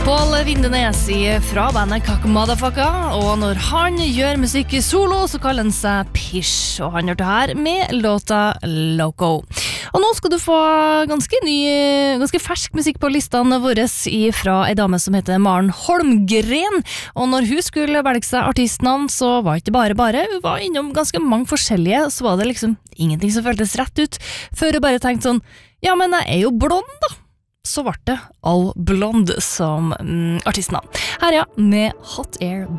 Paul Vindenes fra bandet Kakk Motherfucka, og når han gjør musikk solo, så kaller han seg Pish, og han gjør det her med låta Loco. Og nå skal du få ganske fersk musikk på listene våre fra en dame som heter Maren Holmgren, og når hun skulle velge seg artistnavn, så var det ikke bare, hun var innom ganske mange forskjellige, så var det liksom ingenting som føltes rett ut, før hun bare tenkte sånn, ja, men jeg jo blond da. Så var det All Blonde som artistnavn. Her med Hot Air